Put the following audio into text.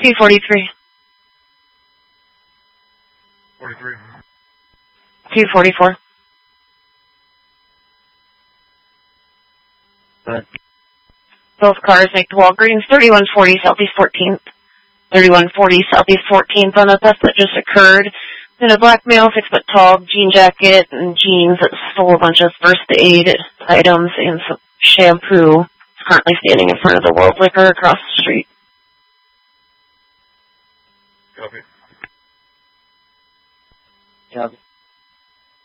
243. 43. 244. Good. Both cars make the Walgreens. 3140 Southeast 14th. 3140 Southeast 14th on a theft that just occurred. In a black male, 6 foot tall, jean jacket and jeans that stole a bunch of first aid items and some shampoo. He's currently standing in front of the World Liquor across the street. Copy. Copy.